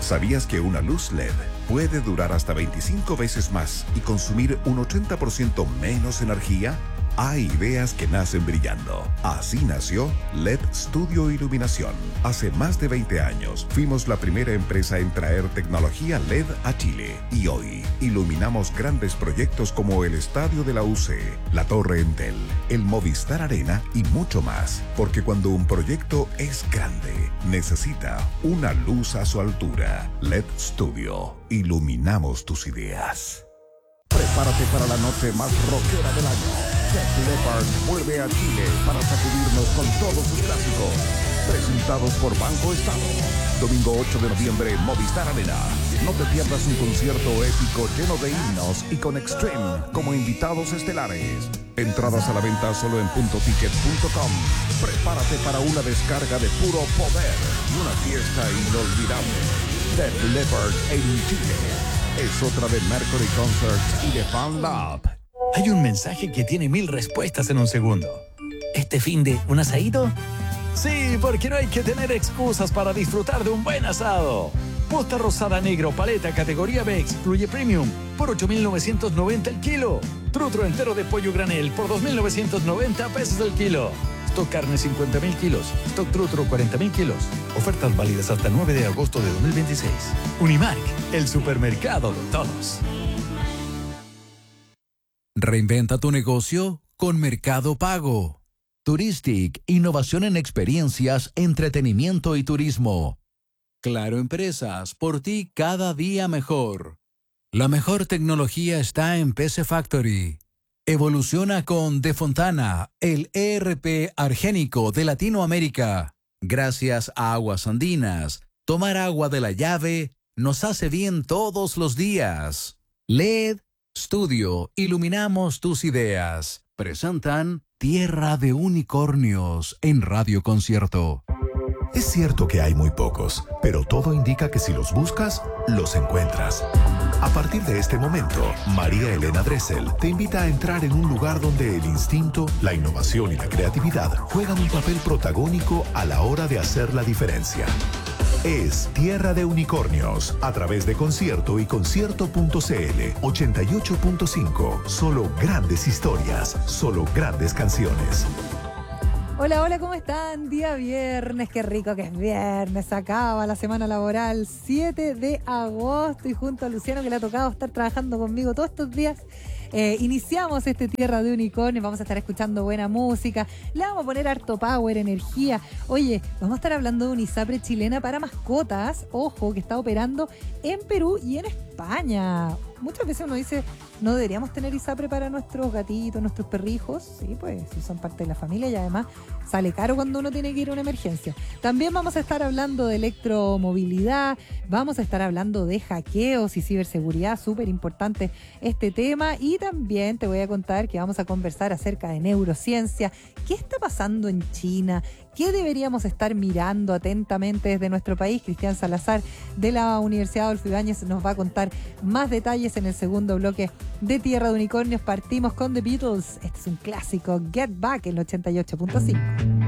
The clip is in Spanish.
¿Sabías que una luz LED puede durar hasta 25 veces más y consumir un 80% menos energía? Hay ideas que nacen brillando. Así nació LED Studio Iluminación. Hace más de 20 años fuimos la primera empresa en traer tecnología LED a Chile. Y hoy iluminamos grandes proyectos como el Estadio de la UC, la Torre Entel, el Movistar Arena y mucho más. Porque cuando un proyecto es grande, necesita una luz a su altura. LED Studio. Iluminamos tus ideas. Prepárate para la noche más rockera del año. Def Leppard vuelve a Chile para sacudirnos con todos sus clásicos. Presentados por Banco Estado. Domingo 8 de noviembre, Movistar Arena. No te pierdas un concierto épico lleno de himnos y con Extreme como invitados estelares. Entradas a la venta solo en puntoticket.com. Prepárate para una descarga de puro poder y una fiesta inolvidable. Def Leppard en Chile. Es otra de Mercury Concerts y de Fan Lab. Hay un mensaje que tiene 1000 respuestas en un segundo. ¿Este fin de un asadito? Sí, porque no hay que tener excusas para disfrutar de un buen asado. Posta rosada negro, paleta, categoría B, excluye premium, por 8.990 el kilo. Trutro entero de pollo granel, por 2.990 pesos el kilo. Stock carne 50.000 kilos. Stock trutro 40.000 kilos. Ofertas válidas hasta el 9 de agosto de 2026. Unimark, el supermercado de todos. Reinventa tu negocio con Mercado Pago. Turistic, innovación en experiencias, entretenimiento y turismo. Claro Empresas, por ti cada día mejor. La mejor tecnología está en PC Factory. Evoluciona con De Fontana, el ERP argénico de Latinoamérica. Gracias a Aguas Andinas, tomar agua de la llave nos hace bien todos los días. LED Studio, iluminamos tus ideas. Presentan Tierra de Unicornios en Radio Concierto. Es cierto que hay muy pocos, pero todo indica que si los buscas, los encuentras. A partir de este momento, María Elena Dressel te invita a entrar en un lugar donde el instinto, la innovación y la creatividad juegan un papel protagónico a la hora de hacer la diferencia. Es Tierra de Unicornios, a través de Concierto y Concierto.cl 88.5. Solo grandes historias, solo grandes canciones. Hola, hola, ¿cómo están? Día viernes, qué rico que es viernes, acaba la semana laboral, 7 de agosto y junto a Luciano que le ha tocado estar trabajando conmigo todos estos días. Iniciamos este Tierra de Unicornios, vamos a estar escuchando buena música, le vamos a poner harto power, energía. Oye, vamos a estar hablando de una ISAPRE chilena para mascotas, ojo, que está operando en Perú y en España. Muchas veces uno dice, no deberíamos tener ISAPRE para nuestros gatitos, nuestros perrijos. Sí, pues, si son parte de la familia y además sale caro cuando uno tiene que ir a una emergencia. También vamos a estar hablando de electromovilidad, vamos a estar hablando de hackeos y ciberseguridad, súper importante este tema. Y también te voy a contar que vamos a conversar acerca de neurociencia, qué está pasando en China, qué deberíamos estar mirando atentamente desde nuestro país. Cristian Salazar de la Universidad Adolfo Ibáñez nos va a contar más detalles en el segundo bloque de Tierra de Unicornios. Partimos con The Beatles, este es un clásico, Get Back, en el 88.5.